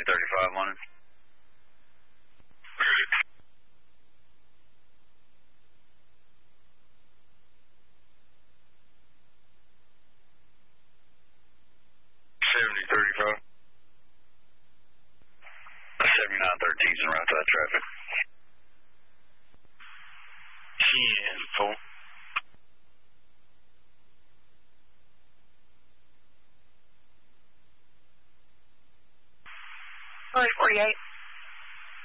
7035 London. $7035. 7913's en route to that traffic. 10-4. Sorry, 48.